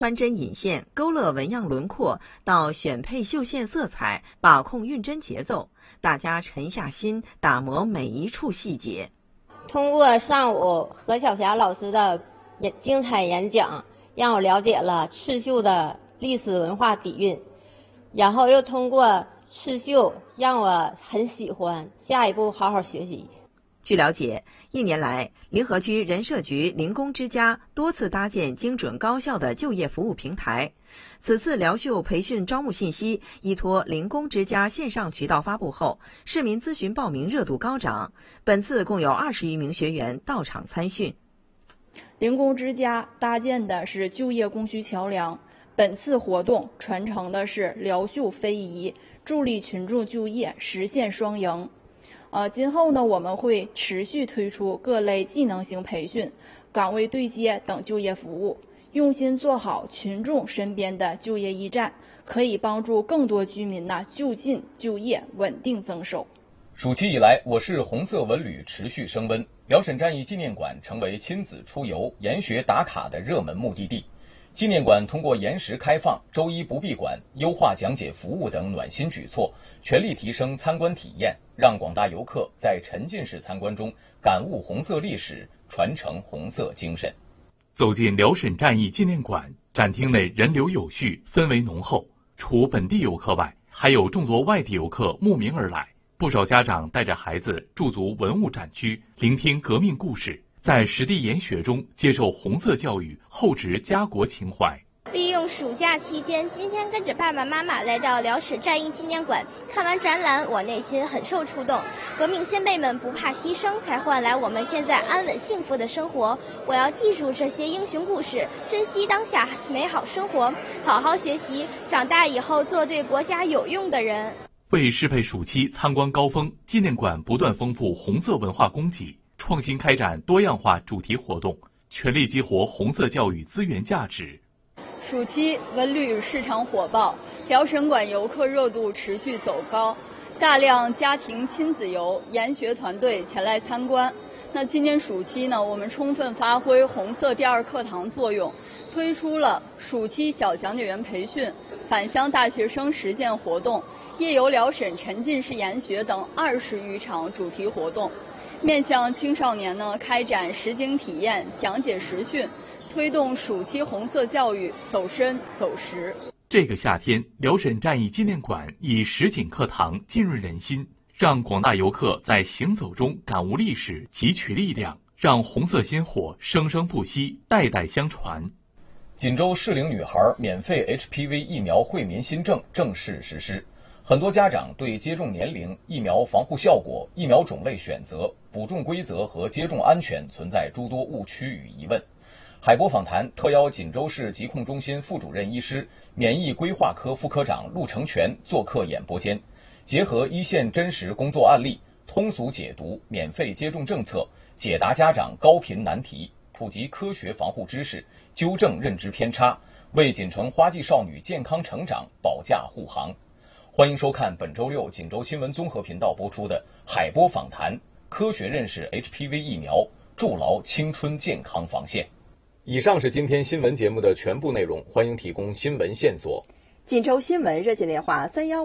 穿针引线、勾勒纹样轮廓，到选配绣线色彩，把控运针节奏，大家沉下心打磨每一处细节。 通过上午何晓霞老师的精彩演讲，让我了解了刺绣的历史文化底蕴，然后又通过刺绣让我很喜欢，下一步好好学习。 据了解，1年来，临河区人社局零工之家多次搭建精准高效的就业服务平台。此次疗绣培训招募信息依托零工之家线上渠道发布后，市民咨询报名热度高涨。本次共有20余名学员到场参训。 零工之家搭建的是就业供需桥梁，本次活动传承的是疗绣非遗，助力群众就业，实现双赢。今后呢，我们会持续推出各类技能型培训、岗位对接等就业服务，用心做好群众身边的就业驿站，可以帮助更多居民就近就业，稳定增收。 暑期以来，我市红色文旅持续升温，辽沈战役纪念馆成为亲子出游、研学打卡的热门目的地。纪念馆通过延时开放、周一不闭馆、优化讲解服务等暖心举措，全力提升参观体验，让广大游客在沉浸式参观中感悟红色历史，传承红色精神。 走进辽沈战役纪念馆，展厅内人流有序，氛围浓厚。除本地游客外，还有众多外地游客慕名而来。不少家长带着孩子驻足文物展区，聆听革命故事，在实地研学中接受红色教育，厚植家国情怀。 利用暑假期间，今天跟着爸爸妈妈来到辽沈战役纪念馆，看完展览，我内心很受触动。革命先辈们不怕牺牲，才换来我们现在安稳幸福的生活。我要记住这些英雄故事，珍惜当下美好生活，好好学习，长大以后做对国家有用的人。 为适配暑期参观高峰，纪念馆不断丰富红色文化供给，创新开展多样化主题活动，全力激活红色教育资源价值。 暑期文旅市场火爆，辽沈馆游客热度持续走高，大量家庭亲子游、研学团队前来参观。那今年暑期呢，我们充分发挥红色第二课堂作用，推出了暑期小讲解员培训、返乡大学生实践活动、夜游辽沈沉浸式研学等20余场主题活动，面向青少年呢，开展实景体验、讲解实训，推动暑期红色教育走深走实。 这个夏天，辽沈战役纪念馆以实景课堂浸润人心，让广大游客在行走中感悟历史，汲取力量，让红色薪火生生不息，代代相传。 锦州适龄女孩免费 HPV 疫苗惠民新政正式实施，很多家长对接种年龄、疫苗防护效果、疫苗种类选择、补种规则和接种安全存在诸多误区与疑问。海波访谈特邀锦州市疾控中心副主任医师、免疫规划科副科长陆成全做客演播间，结合一线真实工作案例，通俗解读免费接种政策，解答家长高频难题，普及科学防护知识，纠正认知偏差，为锦城花季少女健康成长保驾护航。欢迎收看本周六锦州新闻综合频道播出的海波访谈，科学认识 HPV 疫苗，筑牢青春健康防线。以上是今天新闻节目的全部内容，欢迎提供新闻线索。 锦州新闻热线电话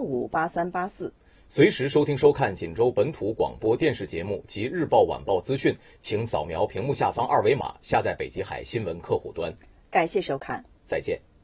3158384。 随时收听收看锦州本土广播电视节目及日报晚报资讯，请扫描屏幕下方2维码下载北极海新闻客户端。 感谢收看， 再见。